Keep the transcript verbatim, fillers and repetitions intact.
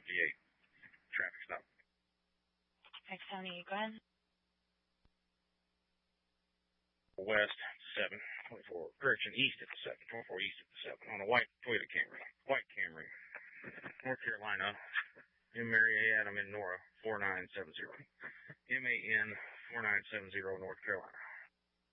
fifty-eight. Traffic stop. Hi, Tony, go ahead. West, seven twenty-four. Correction, east at the seven twenty-four, east at the seven. On a white Toyota Camry. White Camry. North Carolina. M. Mary A. Adam in Nora, four nine seven zero. M A N four nine seven zero, North Carolina.